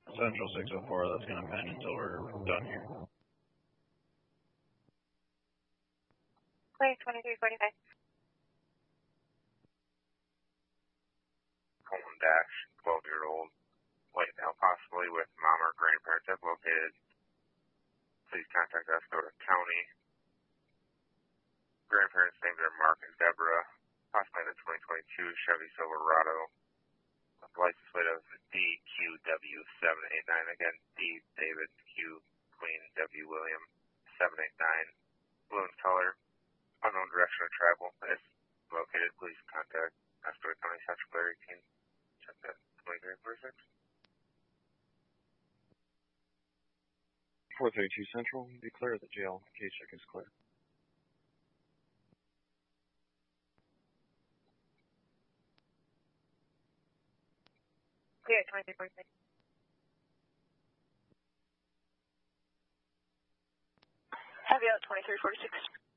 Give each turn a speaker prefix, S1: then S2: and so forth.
S1: Central 604, that's going to vent until we're done here.
S2: Clear 2345.
S3: Home dash, 12-year-old, white male possibly with mom or grandparents have located. Please contact Escota County. Grandparents' names are Mark and Deborah, possibly the 2022 Chevy Silverado. License plate of DQW789, again, D, David, Q, Queen, W, William, 789. Blue in color, unknown direction of travel. If located, please contact Escota County Central Clear 18. Check that 2346.
S4: 432 Central, declare the jail. Case check is clear.
S2: Clear 2346. Heavy out 2346.